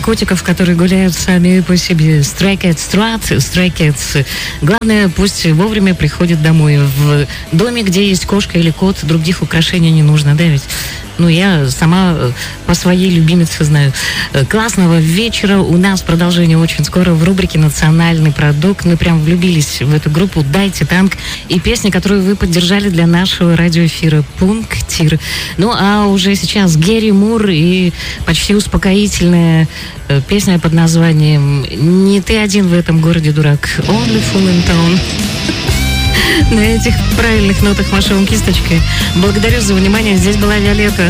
котиков, которые гуляют сами по себе. Stray Cats. Главное, пусть вовремя приходят домой. В доме, где есть кошка или кот, других украшений не нужно, да ведь? Ну, я сама по своей любимице знаю. Классного вечера. У нас продолжение очень скоро в рубрике «Национальный продукт». Мы прям влюбились в эту группу «Дайте танк». И песня, которую вы поддержали для нашего радиоэфира «Пунктир». Ну, а уже сейчас Гэри Мур и почти успокоительная песня под названием «Не ты один в этом городе, дурак». Only fool in town. На этих правильных нотах машем кисточкой. Благодарю за внимание. Здесь была Виолетта.